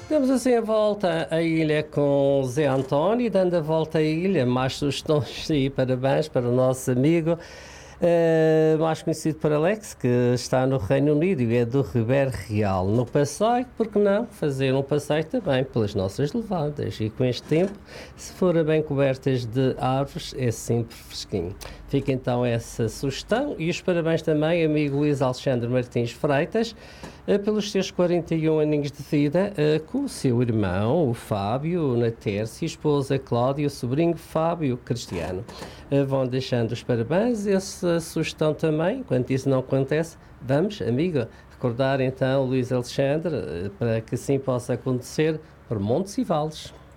Damos assim a volta à ilha com Zé António, dando a volta à ilha, mais sugestões e parabéns para o nosso amigo, mais conhecido por Alex, que está no Reino Unido e é do Ribeiro Real. No passeio, por que não fazer um passeio também pelas nossas levadas? E com este tempo, se forem bem cobertas de árvores, é sempre fresquinho. Fica então essa sugestão e os parabéns também, amigo Luís Alexandre Martins Freitas, pelos seus 41 aninhos de vida, com o seu irmão, o Fábio, na Tércia, esposa Cláudia, o sobrinho Fábio Cristiano. Vão deixando os parabéns, essa sugestão também, enquanto isso não acontece, vamos, amigo, recordar então Luís Alexandre, para que assim possa acontecer por montes e vales.